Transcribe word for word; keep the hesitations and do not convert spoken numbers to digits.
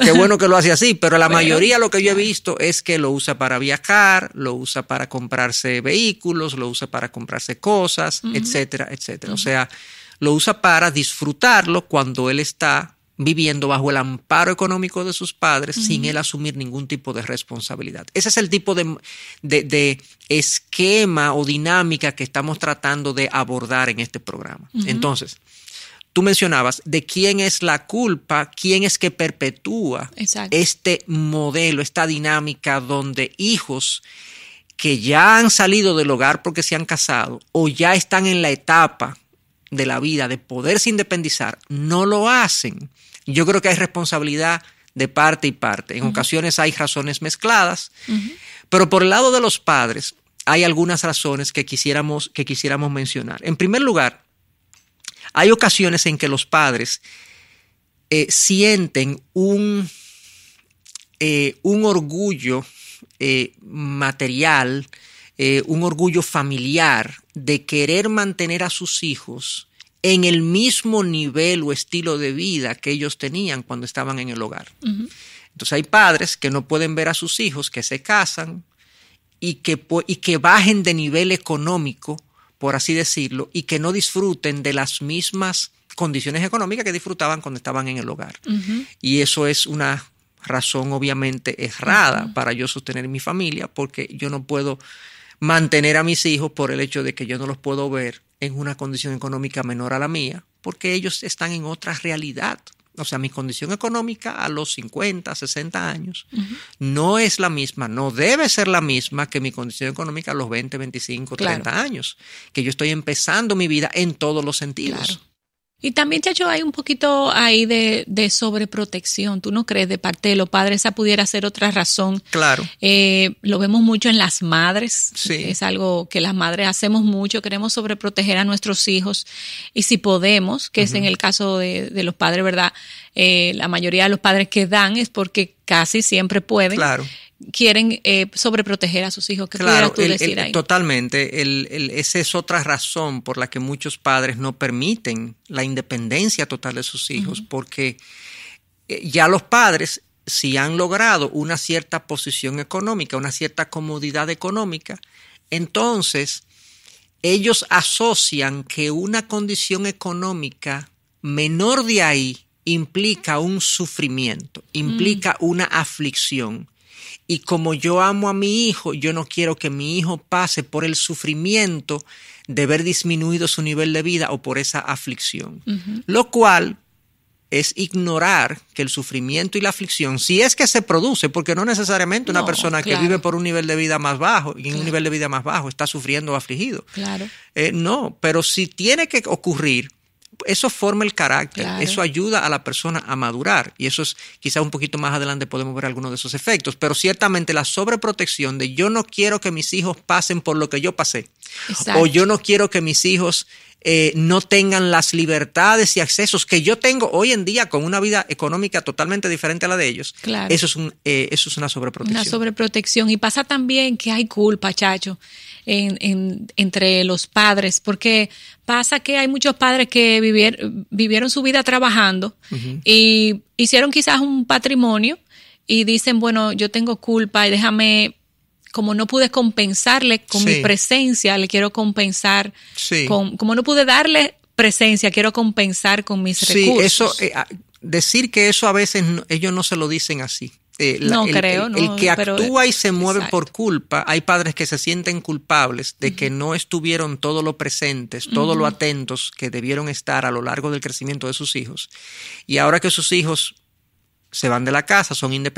qué bueno que lo hace así, pero la pero, mayoría lo que yo he claro. visto es que lo usa para viajar, lo usa para comprarse vehículos, lo usa para comprarse cosas, uh-huh. etcétera, etcétera. Uh-huh. O sea, lo usa para disfrutarlo cuando él está viviendo bajo el amparo económico de sus padres, uh-huh. sin él asumir ningún tipo de responsabilidad. Ese es el tipo de, de, de esquema o dinámica que estamos tratando de abordar en este programa. Uh-huh. Entonces, tú mencionabas de quién es la culpa, quién es que perpetúa Exacto. este modelo, esta dinámica donde hijos que ya han salido del hogar porque se han casado o ya están en la etapa de la vida de poderse independizar, no lo hacen. Yo creo que hay responsabilidad de parte y parte. En uh-huh. ocasiones hay razones mezcladas, uh-huh. pero por el lado de los padres hay algunas razones que quisiéramos, que quisiéramos mencionar. En primer lugar, hay ocasiones en que los padres eh, sienten un, eh, un orgullo eh, material, eh, un orgullo familiar de querer mantener a sus hijos en el mismo nivel o estilo de vida que ellos tenían cuando estaban en el hogar. Uh-huh. Entonces hay padres que no pueden ver a sus hijos que se casan y que, y que bajen de nivel económico, por así decirlo, y que no disfruten de las mismas condiciones económicas que disfrutaban cuando estaban en el hogar. Uh-huh. Y eso es una razón obviamente errada uh-huh. para yo sostener mi familia, porque yo no puedo mantener a mis hijos por el hecho de que yo no los puedo ver en una condición económica menor a la mía, porque ellos están en otra realidad. O sea, mi condición económica a los cincuenta, sesenta años uh-huh. no es la misma, no debe ser la misma que mi condición económica a los veinte, veinticinco, claro. treinta años, que yo estoy empezando mi vida en todos los sentidos. Claro. Y también, Chacho, hay un poquito ahí de, de sobreprotección. ¿Tú no crees de parte de los padres esa pudiera ser otra razón? Claro. Eh, lo vemos mucho en las madres. Sí. Es algo que las madres hacemos mucho. Queremos sobreproteger a nuestros hijos. Y si podemos, que uh-huh. es en el caso de, de los padres, ¿verdad? Eh, la mayoría de los padres que dan es porque casi siempre pueden. Claro. Quieren eh, sobreproteger a sus hijos. ¿Qué claro, pudieras tú el, decir el, ahí? Totalmente. El, el, esa es otra razón por la que muchos padres no permiten la independencia total de sus hijos, uh-huh. porque ya los padres, si han logrado una cierta posición económica, una cierta comodidad económica, entonces ellos asocian que una condición económica menor de ahí implica un sufrimiento, implica uh-huh. una aflicción. Y como yo amo a mi hijo, yo no quiero que mi hijo pase por el sufrimiento de ver disminuido su nivel de vida o por esa aflicción. Uh-huh. Lo cual es ignorar que el sufrimiento y la aflicción, si es que se produce, porque no necesariamente una no, persona claro. que vive por un nivel de vida más bajo y en claro. un nivel de vida más bajo está sufriendo o afligido. Claro. Eh, no, pero si tiene que ocurrir, eso forma el carácter, claro. eso ayuda a la persona a madurar y eso es quizás un poquito más adelante podemos ver algunos de esos efectos, pero ciertamente la sobreprotección de yo no quiero que mis hijos pasen por lo que yo pasé. Exacto. O yo no quiero que mis hijos eh, no tengan las libertades y accesos que yo tengo hoy en día con una vida económica totalmente diferente a la de ellos. Claro. Eso es, un, eh, eso es una sobreprotección. Una sobreprotección y pasa también que hay culpa, Chacho. En, en, entre los padres, porque pasa que hay muchos padres que vivier, vivieron su vida trabajando uh-huh. y hicieron quizás un patrimonio y dicen, bueno, yo tengo culpa y déjame, como no pude compensarle con sí. mi presencia, le quiero compensar, sí. con, como no pude darle presencia, quiero compensar con mis sí, recursos. Eso, eh, decir que eso a veces no, ellos no se lo dicen así. Eh, la, no el, creo, el, no. El que pero, actúa y se mueve exacto. por culpa, hay padres que se sienten culpables de uh-huh. que no estuvieron todo lo presentes, todo uh-huh. lo atentos que debieron estar a lo largo del crecimiento de sus hijos. Y ahora que sus hijos se van de la casa, son independientes,